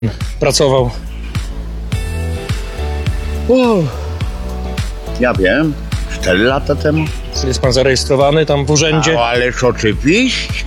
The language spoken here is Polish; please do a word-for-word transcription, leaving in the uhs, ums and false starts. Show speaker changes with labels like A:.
A: pracował?
B: Uff. Ja wiem, cztery lata temu.
A: Jest pan zarejestrowany tam w urzędzie?
B: No, ależ oczywiście.